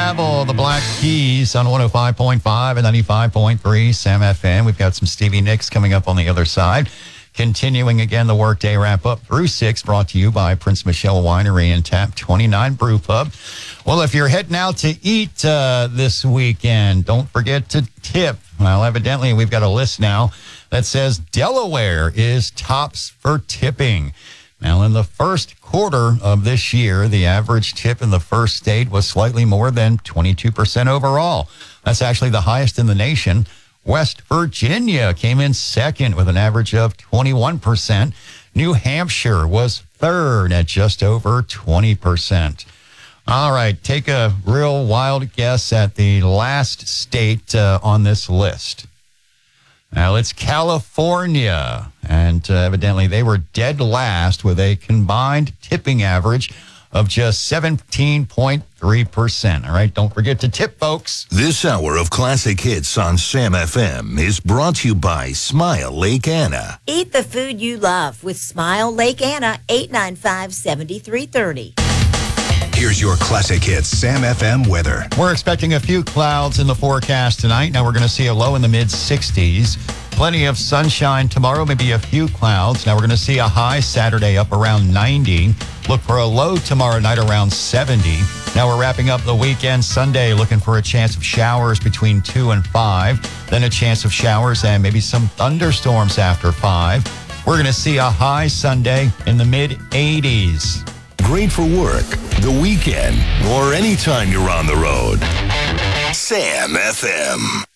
Travel, the Black Keys on 105.5 and 95.3 Sam FM. We've got some Stevie Nicks coming up on the other side. Continuing again, the workday wrap up through 6, brought to you by Prince Michelle Winery and Tap 29 Brew Pub. Well, if you're heading out to eat this weekend, don't forget to tip. Well, evidently, we've got a list now that says Delaware is tops for tipping. Now, in the first quarter of this year, the average tip in the first state was slightly more than 22% overall. That's actually the highest in the nation. West Virginia came in second with an average of 21%. New Hampshire was third at just over 20%. All right, take a real wild guess at the last state on this list. Now, it's California, and evidently they were dead last with a combined tipping average of just 17.3%. All right, don't forget to tip, folks. This hour of classic hits on Sam FM is brought to you by Smile Lake Anna. Eat the food you love with Smile Lake Anna, 895-7330. Here's your classic hits Sam FM weather. We're expecting a few clouds in the forecast tonight. Now we're going to see a low in the mid-60s. Plenty of sunshine tomorrow, maybe a few clouds. Now we're going to see a high Saturday up around 90. Look for a low tomorrow night around 70. Now we're wrapping up the weekend Sunday, looking for a chance of showers between 2 and 5. Then a chance of showers and maybe some thunderstorms after 5. We're going to see a high Sunday in the mid-80s. Great for work, the weekend, or anytime you're on the road. Sam FM.